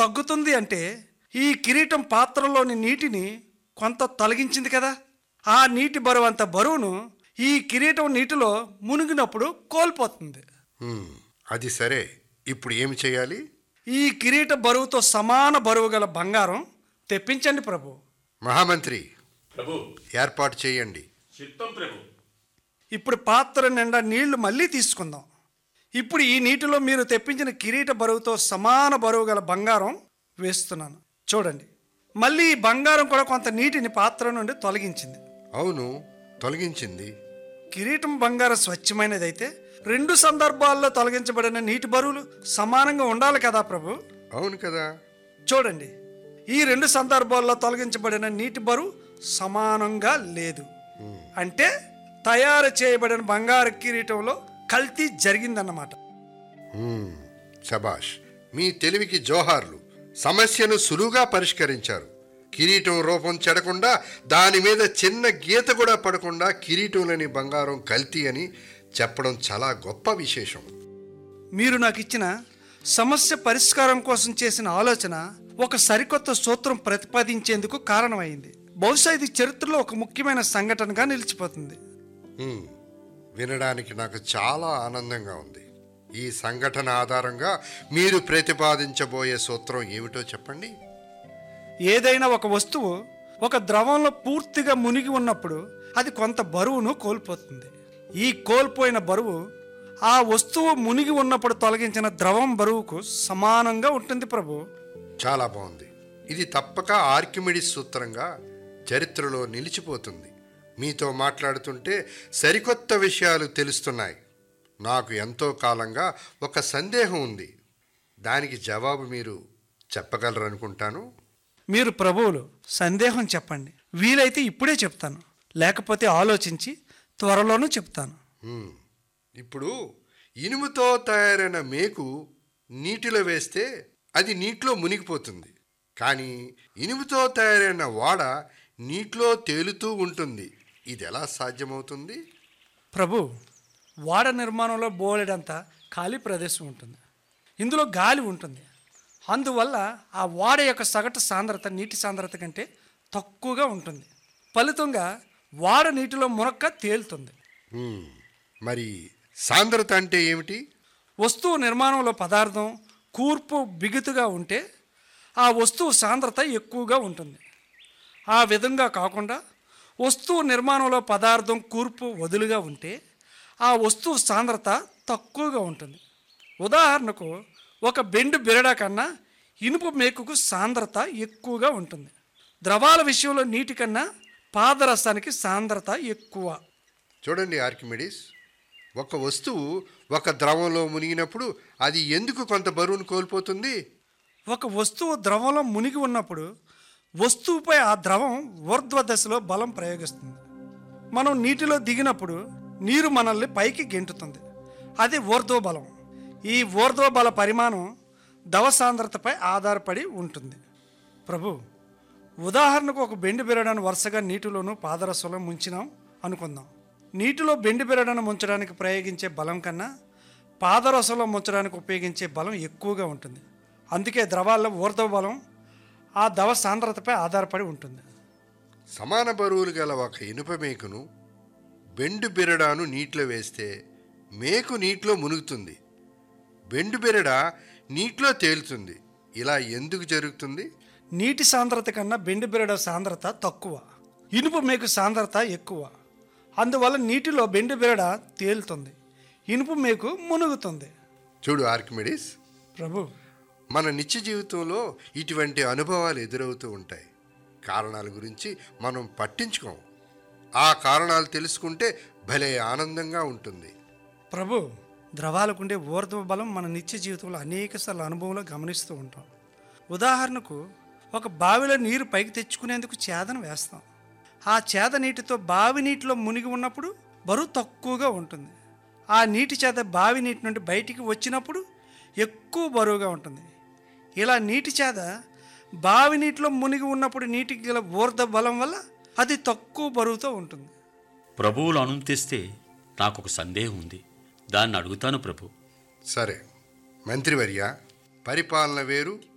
తగ్గుతుంది అంటే ఈ కిరీటం పాత్రలోని నీటిని కొంత తొలగించింది కదా. ఆ నీటి బరువు అంత బరువును ఈ కిరీటం నీటిలో మునిగినప్పుడు కోల్పోతుంది. అది సరే, ఇప్పుడు ఏమి చేయాలి? ఈ కిరీట బరువుతో సమాన బరువు గల బంగారం తెప్పించండి ప్రభు. మహామంత్రి, ప్రభు, ఏర్పాటు చేయండి. చిత్తం ప్రభు. ఇప్పుడు పాత్ర నిండా నీళ్లు మళ్ళీ తీసుకుందాం. ఇప్పుడు ఈ నీటిలో మీరు తెప్పించిన కిరీట బరువుతో సమాన బరువు గల బంగారం వేస్తున్నాను. చూడండి, మళ్ళీ ఈ బంగారం కూడా కొంత నీటిని పాత్ర నుండి తొలగించింది. అవును, తొలగించింది. కిరీటం బంగారం స్వచ్ఛమైనదైతే 2 సందర్భాల్లో తొలగించబడిన నీటి బరువులు సమానంగా ఉండాలి కదా ప్రభు. అవును కదా. చూడండి, ఈ 2 సందర్భాల్లో తొలగించబడిన నీటి బరువు సమానంగా లేదు. అంటే తయారు చేయబడిన బంగారు కిరీటంలో కల్తీ జరిగిందన్నమాట. శబాష్, మీ తెలివికి జోహార్లు. సమస్యను సులువుగా పరిష్కరించారు. కిరీటం రూపం చెడకుండా, దాని మీద చిన్న గీత కూడా పడకుండా కిరీటంలోని బంగారం కల్తీ అని చెప్పడం చాలా గొప్ప విశేషం. మీరు నాకు ఇచ్చిన సమస్య పరిష్కారం కోసం చేసిన ఆలోచన ఒక సరికొత్త సూత్రం ప్రతిపాదించేందుకు కారణమైంది. బహుశా ఇది చరిత్రలో ఒక ముఖ్యమైన సంఘటనగా నిలిచిపోతుంది. వినడానికి నాకు చాలా ఆనందంగా ఉంది. ఈ సంఘటన ఆధారంగా మీరు ప్రతిపాదించబోయే సూత్రం ఏమిటో చెప్పండి. ఏదైనా ఒక వస్తువు ఒక ద్రవంలో పూర్తిగా మునిగి ఉన్నప్పుడు అది కొంత బరువును కోల్పోతుంది. ఈ కోల్పోయిన బరువు ఆ వస్తువు మునిగి ఉన్నప్పుడు తొలగించిన ద్రవం బరువుకు సమానంగా ఉంటుంది ప్రభు. చాలా బాగుంది. ఇది తప్పక ఆర్కిమిడిస్ సూత్రంగా చరిత్రలో నిలిచిపోతుంది. మీతో మాట్లాడుతుంటే సరికొత్త విషయాలు తెలుస్తున్నాయి. నాకు ఎంతో కాలంగా ఒక సందేహం ఉంది. దానికి జవాబు మీరు చెప్పగలరనుకుంటాను. మీరు ప్రభువులు, సందేహం చెప్పండి. వీలైతే ఇప్పుడే చెప్తాను, లేకపోతే ఆలోచించి త్వరలోనూ చెప్తాను. ఇప్పుడు ఇనుముతో తయారైన మేకు నీటిలో వేస్తే అది నీటిలో మునిగిపోతుంది. కానీ ఇనుముతో తయారైన వాడ నీటిలో తేలుతూ ఉంటుంది. ఇది ఎలా సాధ్యమవుతుంది? ప్రభు, వాడ నిర్మాణంలో బోలెడంత ఖాళీ ప్రదేశం ఉంటుంది. ఇందులో గాలి ఉంటుంది. అందువల్ల ఆ వాడ యొక్క సగటు సాంద్రత నీటి సాంద్రత కంటే తక్కువగా ఉంటుంది. ఫలితంగా వాడ నీటిలో మునక్క తేలుతుంది. మరి సాంద్రత అంటే ఏమిటి? వస్తువు నిర్మాణంలో పదార్థం కూర్పు బిగుతుగా ఉంటే ఆ వస్తువు సాంద్రత ఎక్కువగా ఉంటుంది. ఆ విధంగా కాకుండా వస్తువు నిర్మాణంలో పదార్థం కూర్పు వదులుగా ఉంటే ఆ వస్తువు సాంద్రత తక్కువగా ఉంటుంది. ఉదాహరణకు, ఒక బెండు బిరడా కన్నా ఇనుప మేకుకు సాంద్రత ఎక్కువగా ఉంటుంది. ద్రవాల విషయంలో నీటి కన్నా పాదరసానికి సాంద్రత ఎక్కువ. చూడండి ఆర్కిమిడిస్, ఒక వస్తువు ఒక ద్రవంలో మునిగినప్పుడు అది ఎందుకు కొంత బరువును కోల్పోతుంది? ఒక వస్తువు ద్రవంలో మునిగి ఉన్నప్పుడు వస్తువుపై ఆ ద్రవం ఊర్ధ్వ దశలో బలం ప్రయోగిస్తుంది. మనం నీటిలో దిగినప్పుడు నీరు మనల్ని పైకి గెంటుతుంది. అది ఊర్ధ్వ బలం. ఈ ఊర్ధ్వ బల పరిమాణం ద్రవ సాంద్రతపై ఆధారపడి ఉంటుంది. ప్రభు, ఉదాహరణకు ఒక బెండు బిరడాను వరుసగా నీటిలోనూ పాదరసంలో ముంచినాం అనుకుందాం. నీటిలో బెండు బిరడాను ముంచడానికి ప్రయోగించే బలం కన్నా పాదరసంలో ముంచడానికి ఉపయోగించే బలం ఎక్కువగా ఉంటుంది. అందుకే ద్రవాల్లో ఊర్ధ్వ బలం ఆ ద్రవ సాంద్రతపై ఆధారపడి ఉంటుంది. సమాన బరువులు గల ఒక ఇనుప మేకును బెండు బిరడాను నీటిలో వేస్తే మేకు నీటిలో మునుగుతుంది, బెండు బిరడ నీటిలో తేలుతుంది. ఇలా ఎందుకు జరుగుతుంది? నీటి సాంద్రత కన్నా బెండు బిరడ సాంద్రత తక్కువ, ఇనుప మేకు సాంద్రత ఎక్కువ. అందువల్ల నీటిలో బెండు బిరడ తేలుతుంది, ఇనుప మేకు మునుగుతుంది. చూడు ఆర్కిమిడిస్, ప్రభు, మన నిత్య జీవితంలో ఇటువంటి అనుభవాలు ఎదురవుతూ ఉంటాయి. కారణాల గురించి మనం పట్టించుకోం. ఆ కారణాలు తెలుసుకుంటే భలే ఆనందంగా ఉంటుంది. ప్రభు, ద్రవాలకుండే ఊర్ధ్వ బలం మన నిత్య జీవితంలో అనేకసార్లు అనుభవంలో గమనిస్తూ ఉంటాం. ఉదాహరణకు, ఒక బావిలో నీరు పైకి తెచ్చుకునేందుకు చేదను వేస్తాం. ఆ చేద నీటితో బావి నీటిలో మునిగి ఉన్నప్పుడు బరువు తక్కువగా ఉంటుంది. ఆ నీటి చేద బావి నీటి నుండి బయటికి వచ్చినప్పుడు ఎక్కువ బరువుగా ఉంటుంది. ఇలా నీటి చేద బావి నీటిలో మునిగి ఉన్నప్పుడు నీటికి గల ఊర్ధ్వ బలం వల్ల అది తక్కువ బరువుతో ఉంటుంది. ప్రభువులు అనుమతిస్తే నాకు ఒక సందేహం ఉంది, దాన్ని అడుగుతాను ప్రభు. సరే మంత్రివర్య, పరిపాలన వేరు,